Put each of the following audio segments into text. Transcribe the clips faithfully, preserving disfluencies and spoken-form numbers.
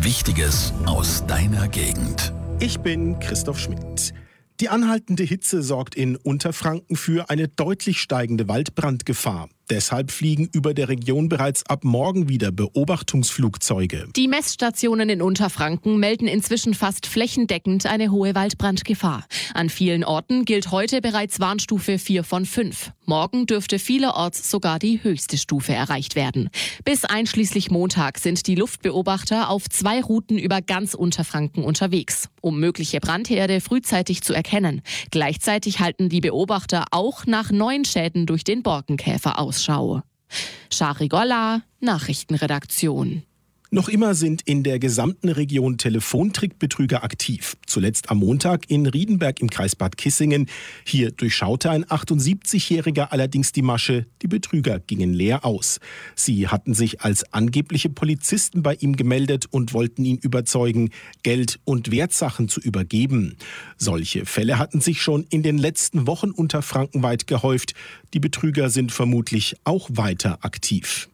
Wichtiges aus deiner Gegend. Ich bin Christoph Schmidt. Die anhaltende Hitze sorgt in Unterfranken für eine deutlich steigende Waldbrandgefahr. Deshalb fliegen über der Region bereits ab morgen wieder Beobachtungsflugzeuge. Die Messstationen in Unterfranken melden inzwischen fast flächendeckend eine hohe Waldbrandgefahr. An vielen Orten gilt heute bereits Warnstufe vier von fünf. Morgen dürfte vielerorts sogar die höchste Stufe erreicht werden. Bis einschließlich Montag sind die Luftbeobachter auf zwei Routen über ganz Unterfranken unterwegs, um mögliche Brandherde frühzeitig zu erkennen. Gleichzeitig halten die Beobachter auch nach neuen Schäden durch den Borkenkäfer Ausschau. Shari Golla, Nachrichtenredaktion. Noch immer sind in der gesamten Region Telefontrickbetrüger aktiv. Zuletzt am Montag in Riedenberg im Kreis Bad Kissingen. Hier durchschaute ein achtundsiebzigjähriger allerdings die Masche. Die Betrüger gingen leer aus. Sie hatten sich als angebliche Polizisten bei ihm gemeldet und wollten ihn überzeugen, Geld und Wertsachen zu übergeben. Solche Fälle hatten sich schon in den letzten Wochen unterfrankenweit gehäuft. Die Betrüger sind vermutlich auch weiter aktiv.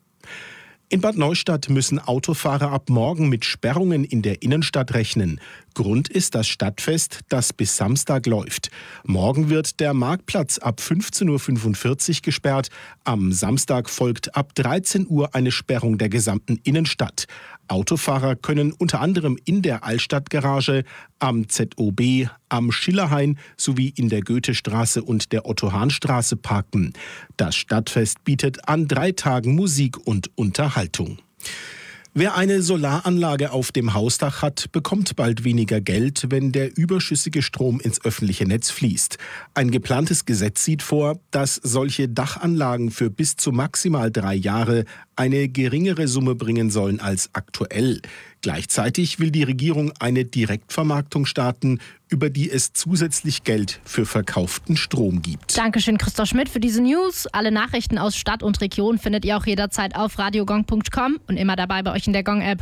In Bad Neustadt müssen Autofahrer ab morgen mit Sperrungen in der Innenstadt rechnen. Grund ist das Stadtfest, das bis Samstag läuft. Morgen wird der Marktplatz ab fünfzehn Uhr fünfundvierzig gesperrt. Am Samstag folgt ab dreizehn Uhr eine Sperrung der gesamten Innenstadt. Autofahrer können unter anderem in der Altstadtgarage, am Z O B, am Schillerhain sowie in der Goethestraße und der Otto-Hahn-Straße parken. Das Stadtfest bietet an drei Tagen Musik und Unterhaltung. Wer eine Solaranlage auf dem Hausdach hat, bekommt bald weniger Geld, wenn der überschüssige Strom ins öffentliche Netz fließt. Ein geplantes Gesetz sieht vor, dass solche Dachanlagen für bis zu maximal drei Jahre eine geringere Summe bringen sollen als aktuell. Gleichzeitig will die Regierung eine Direktvermarktung starten, über die es zusätzlich Geld für verkauften Strom gibt. Dankeschön, Christoph Schmidt, für diese News. Alle Nachrichten aus Stadt und Region findet ihr auch jederzeit auf radiogong punkt com und immer dabei bei euch in der Gong-App.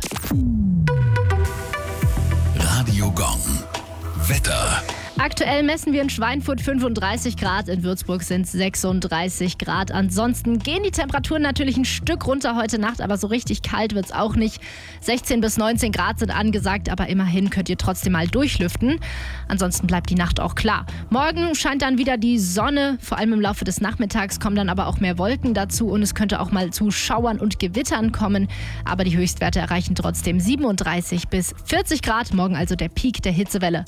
Radio Gong. Wetter. Aktuell messen wir in Schweinfurt fünfunddreißig Grad, in Würzburg sind es sechsunddreißig Grad. Ansonsten gehen die Temperaturen natürlich ein Stück runter heute Nacht, aber so richtig kalt wird es auch nicht. sechzehn bis neunzehn Grad sind angesagt, aber immerhin könnt ihr trotzdem mal durchlüften. Ansonsten bleibt die Nacht auch klar. Morgen scheint dann wieder die Sonne, vor allem im Laufe des Nachmittags kommen dann aber auch mehr Wolken dazu und es könnte auch mal zu Schauern und Gewittern kommen. Aber die Höchstwerte erreichen trotzdem siebenunddreißig bis vierzig Grad, morgen also der Peak der Hitzewelle.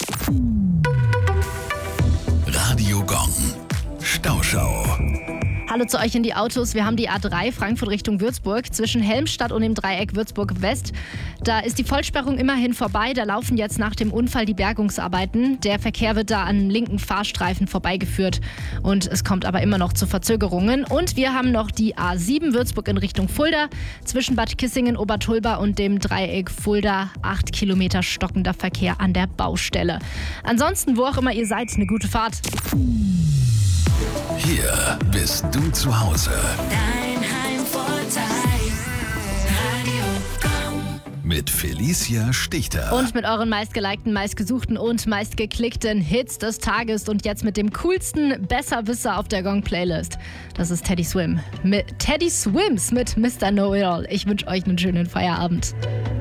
Radio Gong. Stauschau. Hallo zu euch in die Autos. Wir haben die A drei Frankfurt Richtung Würzburg zwischen Helmstadt und dem Dreieck Würzburg West. Da ist die Vollsperrung immerhin vorbei. Da laufen jetzt nach dem Unfall die Bergungsarbeiten. Der Verkehr wird da an linken Fahrstreifen vorbeigeführt. Und es kommt aber immer noch zu Verzögerungen. Und wir haben noch die A sieben Würzburg in Richtung Fulda. Zwischen Bad Kissingen, Obertulba und dem Dreieck Fulda. Acht Kilometer stockender Verkehr an der Baustelle. Ansonsten, wo auch immer ihr seid, eine gute Fahrt. Hier bist du zu Hause. Dein Heimvorteil. Radio Gong. Mit Felicia Stichter. Und mit euren meistgelikten, meistgesuchten und meistgeklickten Hits des Tages. Und jetzt mit dem coolsten Besserwisser auf der Gong-Playlist. Das ist Teddy Swim. Mit Teddy Swims mit Mister Know-It-All. Ich wünsche euch einen schönen Feierabend.